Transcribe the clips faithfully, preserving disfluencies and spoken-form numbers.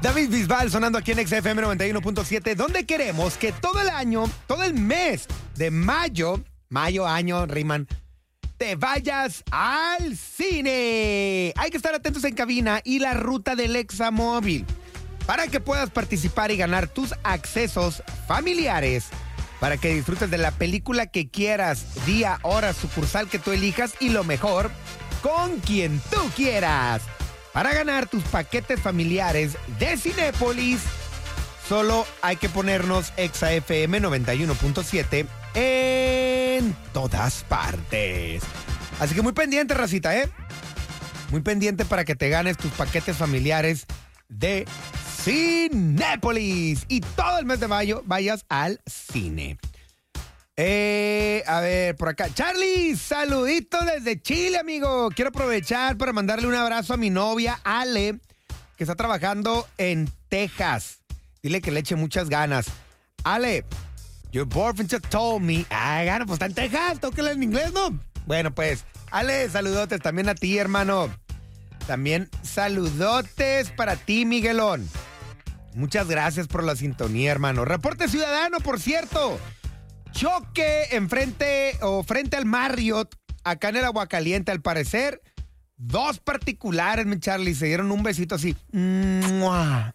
David Bisbal sonando aquí en X F M noventa y uno punto siete, donde queremos que todo el año, todo el mes de mayo, mayo, año, riman, te vayas al cine. Hay que estar atentos en cabina y la ruta del Examóvil para que puedas participar y ganar tus accesos familiares para que disfrutes de la película que quieras, día, hora, sucursal que tú elijas y lo mejor, con quien tú quieras. Para ganar tus paquetes familiares de Cinépolis, solo hay que ponernos Exa F M noventa y uno punto siete en todas partes. Así que muy pendiente, racita, ¿eh? Muy pendiente para que te ganes tus paquetes familiares de Cinépolis. Y todo el mes de mayo vayas al cine. Eh, a ver, por acá. Charlie, saludito desde Chile, amigo. Quiero aprovechar para mandarle un abrazo a mi novia, Ale, que está trabajando en Texas. Dile que le eche muchas ganas. Ale, your boyfriend just told me. Ah, gano, pues está en Texas. Tóquela en inglés, ¿no? Bueno, pues, Ale, saludotes también a ti, hermano. También saludotes para ti, Miguelón. Muchas gracias por la sintonía, hermano. Reporte ciudadano, por cierto. Choque enfrente o frente al Marriott, acá en el Aguacaliente, al parecer. Dos particulares, mi Charlie, se dieron un besito así. No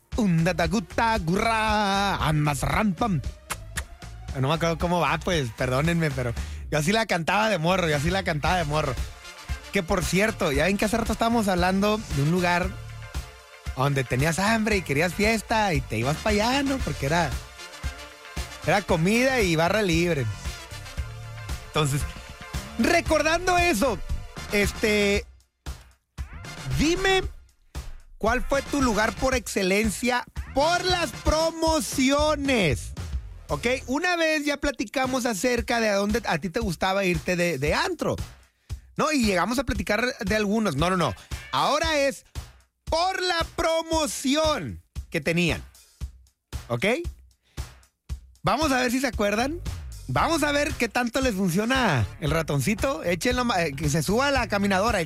me acuerdo cómo va, pues, perdónenme, pero yo así la cantaba de morro, yo así la cantaba de morro. Que por cierto, ya ven que hace rato estábamos hablando de un lugar donde tenías hambre y querías fiesta y te ibas para allá, ¿no? Porque era... Era comida y barra libre. Entonces, recordando eso, este, dime cuál fue tu lugar por excelencia por las promociones. ¿Ok? Una vez ya platicamos acerca de a dónde a ti te gustaba irte de, de antro. ¿No? Y llegamos a platicar de algunos. No, no, no. Ahora es por la promoción que tenían. ¿Ok? Vamos a ver si se acuerdan. Vamos a ver qué tanto les funciona el ratoncito. Échenlo, eh, que se suba a la caminadora.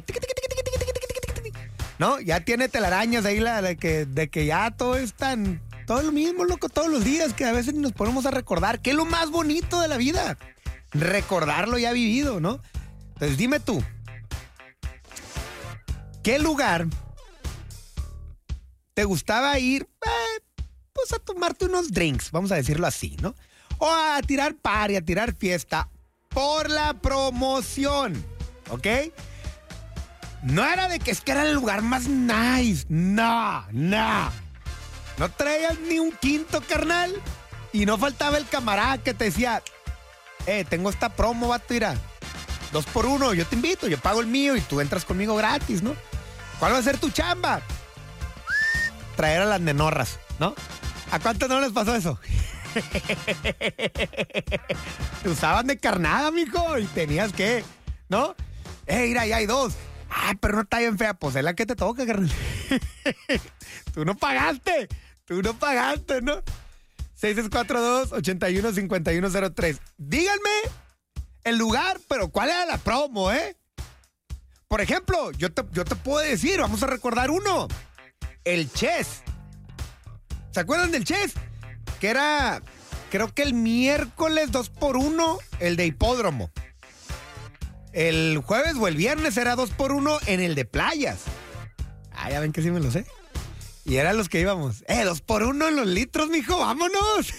No, ya tiene telarañas ahí la, la que, de que ya todo es tan... Todo lo mismo, loco, todos los días, que a veces nos ponemos a recordar. ¿Qué es lo más bonito de la vida? Recordar lo ya vivido, ¿no? Entonces dime tú, ¿qué lugar te gustaba ir... Eh, pues a tomarte unos drinks, vamos a decirlo así, ¿no? O a tirar party, a tirar fiesta por la promoción, ¿ok? No era de que es que era el lugar más nice, no, no. No traías ni un quinto, carnal, y no faltaba el camarada que te decía, eh, tengo esta promo, vato, irá, dos por uno, yo te invito, yo pago el mío y tú entras conmigo gratis, ¿no? ¿Cuál va a ser tu chamba? Traer a las nenorras, ¿no? ¿A cuántos no les pasó eso? Te usaban de carnada, mijo, y tenías que, ¿no? Eh, mira, ya hay dos. Ah, pero no está bien fea. Pues es la que te toca, carnal. Tú no pagaste. Tú no pagaste, ¿no? seis seis cuatro dos, ocho uno, cinco uno cero tres. Díganme el lugar, pero ¿cuál era la promo, eh? Por ejemplo, yo te, yo te puedo decir, vamos a recordar uno. El Chess. ¿Se acuerdan del Chess? Que era, creo que el miércoles dos por uno, el de hipódromo. El jueves o el viernes era dos por uno en el de playas. Ah, ya ven que sí me lo sé. Y eran los que íbamos. Eh, dos por uno en los litros, mijo, vámonos.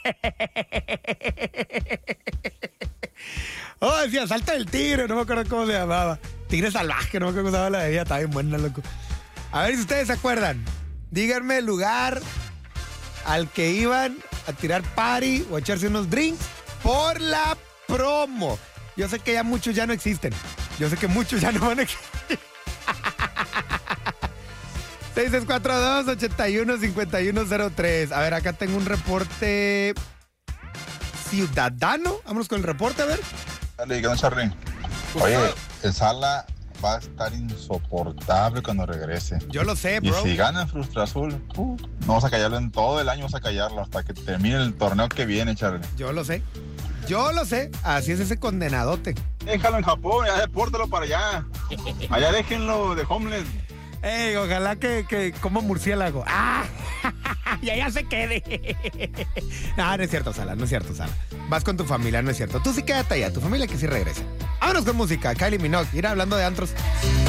Oh, decía, salta del tigre, no me acuerdo cómo se llamaba. Tigre salvaje, no me acuerdo cómo se llamaba la bebida, estaba bien buena, loco. A ver si ustedes se acuerdan. Díganme el lugar al que iban a tirar party o a echarse unos drinks por la promo. Yo sé que ya muchos ya no existen. Yo sé que muchos ya no van a existir. seis seis cuatro dos, ocho uno, cinco uno cero tres. A ver, acá tengo un reporte ciudadano. Vámonos con el reporte, a ver. Dale, ¿qué onda, Charly? Oye, el Sala va a estar insoportable cuando regrese. Yo lo sé, bro. Y si gana Frustra Azul, uh, no vamos a callarlo en todo el año, vamos a callarlo hasta que termine el torneo que viene, Charly. Yo lo sé. Yo lo sé. Así es ese condenadote. Déjalo en Japón, ya depórtalo para allá. Allá déjenlo de homeless. Ey, ojalá que, que como murciélago. ¡Ah! Y allá se quede. No, no es cierto, Sala, no es cierto, Sala. Vas con tu familia, no es cierto. Tú sí quédate allá, tu familia que sí regrese. Vámonos con música, Kylie Minogue. Ir hablando de antros.